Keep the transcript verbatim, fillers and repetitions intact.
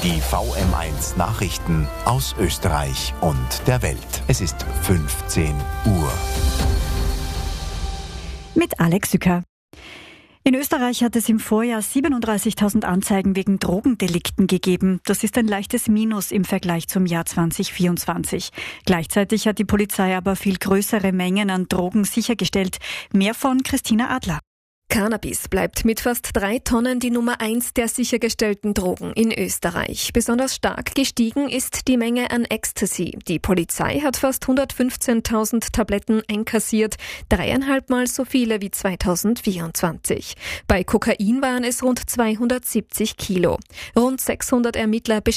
Die V M eins Nachrichten aus Österreich und der Welt. Es ist fünfzehn Uhr. Mit Alex Sücker. In Österreich hat es im Vorjahr siebenunddreißigtausend Anzeigen wegen Drogendelikten gegeben. Das ist ein leichtes Minus im Vergleich zum Jahr zwanzig vierundzwanzig. Gleichzeitig hat die Polizei aber viel größere Mengen an Drogen sichergestellt. Mehr von Christina Adler. Cannabis bleibt mit fast drei Tonnen die Nummer eins der sichergestellten Drogen in Österreich. Besonders stark gestiegen ist die Menge an Ecstasy. Die Polizei hat fast hundertfünfzehntausend Tabletten einkassiert, dreieinhalb Mal so viele wie zweitausendvierundzwanzig. Bei Kokain waren es rund zweihundertsiebzig Kilo. Rund sechshundert Ermittler